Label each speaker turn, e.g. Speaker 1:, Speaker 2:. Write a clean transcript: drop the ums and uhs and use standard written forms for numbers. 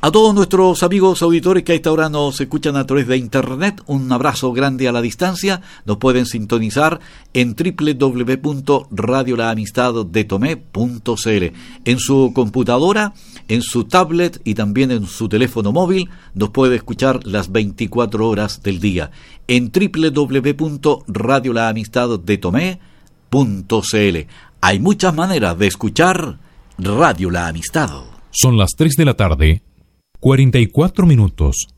Speaker 1: A todos nuestros amigos auditores que a esta hora nos escuchan a través de internet, un abrazo grande a la distancia. Nos pueden sintonizar en www.radiolaamistaddetomé.cl. En su computadora, en su tablet y también en su teléfono móvil nos puede escuchar las 24 horas del día en www.radiolaamistaddetomé.cl. Hay muchas maneras de escuchar Radio La Amistad.
Speaker 2: Son las 3 de la tarde, 44 minutos.